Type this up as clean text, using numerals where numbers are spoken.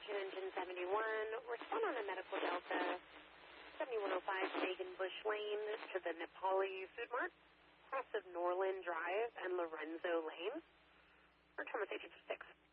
Washington Engine 71. We're still on a Medical Delta 7105 Megan Bush Lane to the Nepali Food Mart, cross of Norland Drive and Lorenzo Lane. We're terminal safety for 6.